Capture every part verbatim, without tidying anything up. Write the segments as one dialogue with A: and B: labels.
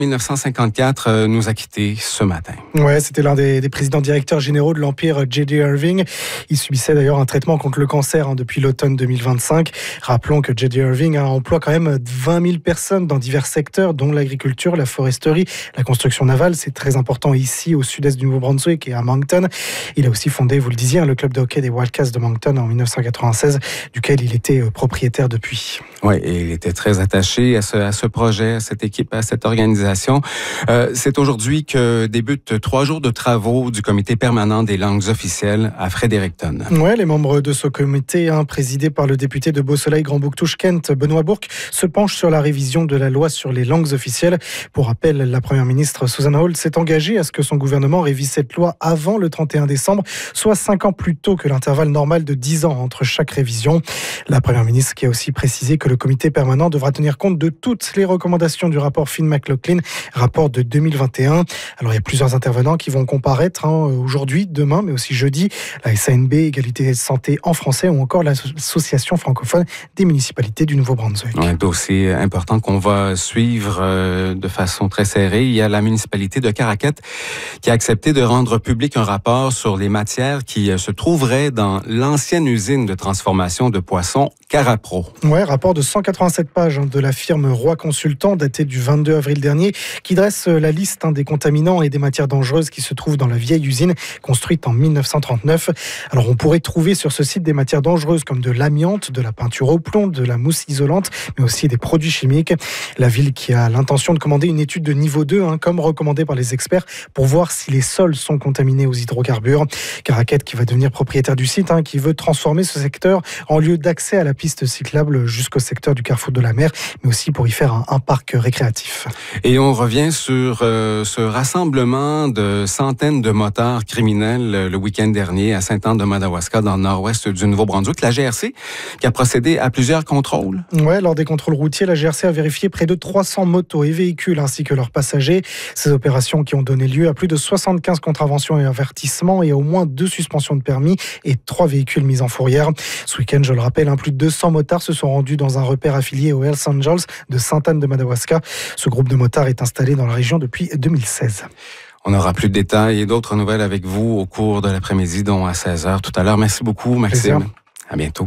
A: mille neuf cent cinquante-quatre euh, nous a quittés ce matin.
B: Ouais, c'était l'un des, des présidents directeurs généraux de l'Empire, J J Irving. Il subissait d'ailleurs un traitement contre le cancer hein, depuis l'automne deux mille vingt-cinq. Rappelons que J J Irving hein, emploie quand même vingt mille personnes dans divers secteurs, dont l'agriculture, la foresterie, la construction navale. C'est très important ici, au sud-est du Nouveau-Brunswick et à Moncton. Il a aussi fondé, vous le disiez, hein, le club de hockey des Wildcats de Moncton en mille neuf cent quatre-vingt-seize, duquel il était euh, propriétaire depuis.
A: Oui, et il était très attaché à ce, à ce projet, à cette équipe, à cette organisation. Euh, c'est aujourd'hui que débutent trois jours de travaux du comité permanent des langues officielles à Fredericton.
B: Ouais, les membres de ce comité, hein, présidé par le député de Beausoleil-Grand-Bouctouche-Kent, Benoît Bourque, se penchent sur la révision de la loi sur les langues officielles. Pour rappel, la première ministre Susan Holt s'est engagée à ce que son gouvernement révise cette loi avant le trente et un décembre, soit cinq ans plus tôt que l'intervalle normal de dix ans entre chaque révision. La première ministre qui a aussi précisé que le comité permanent devra tenir compte de toutes les recommandations du rapport Finn-McLaughlin, rapport de deux mille vingt et un. Alors il y a plusieurs intervenants qui vont comparaître hein, aujourd'hui, demain, mais aussi jeudi. La S A N B, Égalité Santé en français, ou encore l'Association francophone des municipalités du Nouveau-Brunswick.
A: Un dossier important qu'on va suivre euh, de façon très serrée. Il y a la municipalité de Caraquet qui a accepté de rendre public un rapport sur les matières qui euh, se trouveraient dans l'ancienne usine de transformation de poissons Carapro.
B: Ouais, rapport de cent quatre-vingt-sept pages hein, de la firme Roy Consultant, daté du vingt-deux avril dernier, qui dresse la liste hein, des contaminants et des matières dangereuses qui se trouvent dans la vieille usine construite en mille neuf cent trente-neuf. Alors on pourrait trouver sur ce site des matières dangereuses comme de l'amiante, de la peinture au plomb, de la mousse isolante, mais aussi des produits chimiques. La ville qui a l'intention de commander une étude de niveau deux, hein, comme recommandé par les experts, pour voir si les sols sont contaminés aux hydrocarbures. Caraquet qui va devenir propriétaire du site, hein, qui veut transformer ce secteur en lieu d'accès à la piste cyclable jusqu'au secteur du Carrefour de la Mer, mais aussi pour y faire un, un parc récréatif.
A: Et on revient sur euh, ce rassemblement de centaines de motards criminels euh, le week-end dernier à Sainte-Anne-de-Madawaska, dans le nord-ouest du Nouveau-Brunswick. La G R C qui a procédé à plusieurs contrôles.
B: Ouais, lors des contrôles routiers, la G R C a vérifié près de trois cents motos et véhicules ainsi que leurs passagers. Ces opérations qui ont donné lieu à plus de soixante-quinze contraventions et avertissements et à au moins deux suspensions de permis et trois véhicules mis en fourrière. Ce week-end, je le rappelle, hein, plus de deux cents motards se sont rendus dans un repère affilié aux Hells Angels de Sainte-Anne-de-Madawaska. Ce groupe de motards est installé dans la région depuis deux mille seize.
A: On aura plus de détails et d'autres nouvelles avec vous au cours de l'après-midi, dont à seize heures tout à l'heure. Merci beaucoup, Maxime.
B: Plaisir.
A: À bientôt.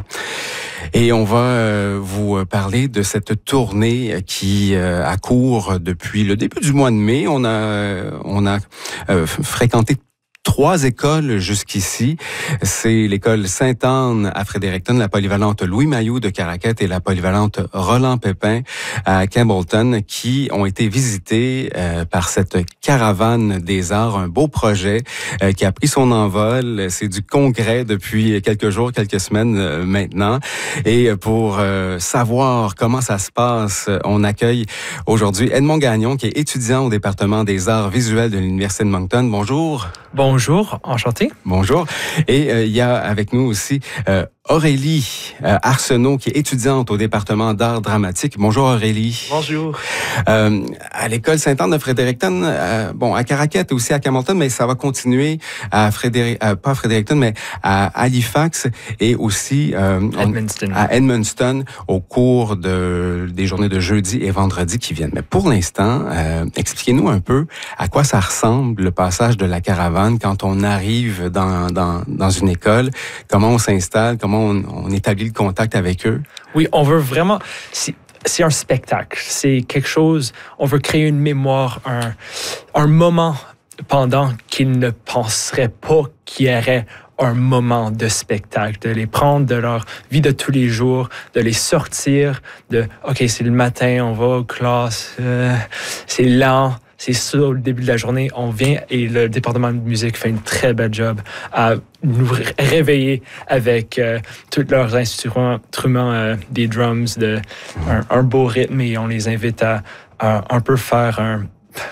A: Et on va euh, vous parler de cette tournée qui euh, accourt depuis le début du mois de mai. On a, on a euh, fréquenté trois écoles jusqu'ici. C'est l'école Sainte-Anne à Fredericton, la polyvalente Louis Mailloux de Caraquet et la polyvalente Roland Pépin à Campbellton qui ont été visitées euh, par cette caravane des arts, un beau projet euh, qui a pris son envol. C'est du concret depuis quelques jours, quelques semaines euh, maintenant. Et pour euh, savoir comment ça se passe, on accueille aujourd'hui Edmond Gagnon qui est étudiant au département des arts visuels de l'Université de Moncton. Bonjour.
C: Bonjour, enchanté.
A: Bonjour. Et euh, il y a avec nous aussi euh, Aurélie euh, Arsenault, qui est étudiante au département d'art dramatique. Bonjour Aurélie.
C: Bonjour.
A: Euh, à l'école Sainte-Anne de Fredericton, euh, bon, à Caraquet aussi à Campbellton, mais ça va continuer à Frédéric, euh, pas à Fredericton, mais à Halifax et aussi euh,
C: Edmundston.
A: On, à Edmundston au cours de, des journées de jeudi et vendredi qui viennent. Mais pour l'instant, euh, expliquez-nous un peu à quoi ça ressemble le passage de la caravane quand on arrive dans, dans, dans une école, comment on s'installe, comment on, on établit le contact avec eux.
C: Oui, on veut vraiment... C'est, c'est un spectacle. C'est quelque chose... On veut créer une mémoire, un, un moment pendant qu'ils ne penseraient pas qu'il y aurait un moment de spectacle, de les prendre de leur vie de tous les jours, de les sortir de « OK, c'est le matin, on va aux classes, euh, c'est lent ». C'est ça, au début de la journée, on vient et le département de musique fait une très belle job à nous réveiller avec euh, tous leurs instruments, instruments euh, des drums, de, un, un beau rythme et on les invite à, à un peu faire un...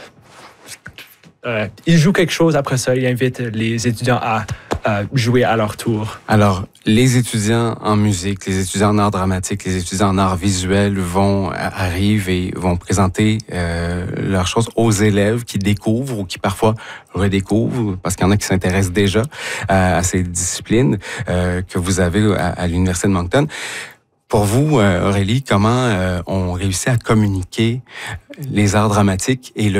C: Euh, ils jouent quelque chose, après ça, ils invitent les étudiants à, à jouer à leur tour.
A: Alors, les étudiants en musique, les étudiants en art dramatique, les étudiants en art visuel vont arrivent et vont présenter euh, leurs choses aux élèves qui découvrent ou qui parfois redécouvrent, parce qu'il y en a qui s'intéressent déjà à, à ces disciplines euh, que vous avez à, à l'Université de Moncton. Pour vous, Aurélie, comment euh, on réussit à communiquer les arts dramatiques et le